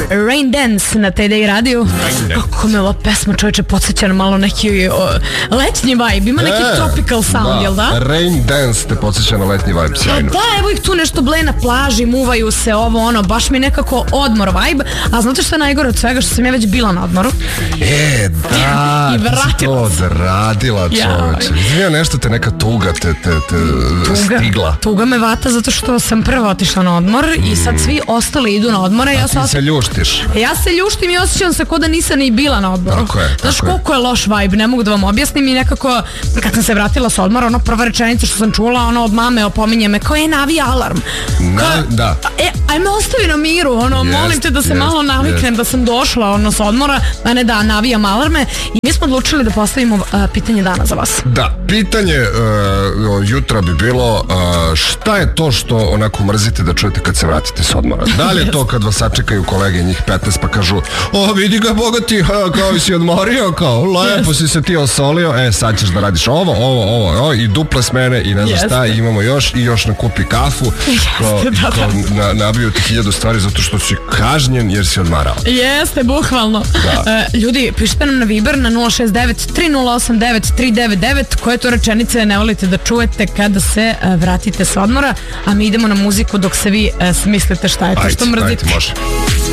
Rain Dance na TD radiju. Kako me ova pesma, čovječe, podsjeća na malo neki letnji vibe, ima neki tropical sound, jel da? Rain Dance te podsjeća na letnji vibe, sjajno. Da, evo ih tu nešto ble na plaži, muvaju se ovo ono, baš mi nekako odmor vibe, a znate što je najgore od svega, što sam ja već bila na odmoru? Da, I ti si to odradila, čovječe. Izvija, nešto te neka tuga te stigla. Tuga me vata zato što sam prvo otišla na odmor i sad svi ostali idu na odmore. A ti se ljuštiš? Ja se ljuštim i osjećam se kao da nisam ni bila na odmoru. Tako je. Znaš koliko je loš vibe, ne mogu da vam objasnim i nekako kad sam se vratila s odmora, ono prva rečenica što sam čula, ono od mame opominje me kao navija alarm. Da. Ajme ostavi na miru, ono molim te da se malo naviknem da sam došla ono s odmora, a ne da navijam alarme i mi smo odlučili da postavimo pitanje dana za vas. Da, pitanje jutra bi bilo šta je to što onako mrzite da čujete kad se vratite s odmora? Da li je to kad vas sačekaju kolege, njih 15 pa kažu vidi ga bogati, kao si odmorio, kao lepo si se ti osolio, sad ćeš da radiš ovo i duple smene i ne znam šta, i imamo još nakupi kafu, nabiju ti 1000 stvari zato što si kažnjen jer si odmarao. Jeste, bukvalno. Ljudi, pišite nam na Viber na 069-3089-399 koje to rečenice ne volite da čujete kada se vratite s odmora, a mi idemo na muziku dok se vi smislite šta je to što mrzite. Ajde, može.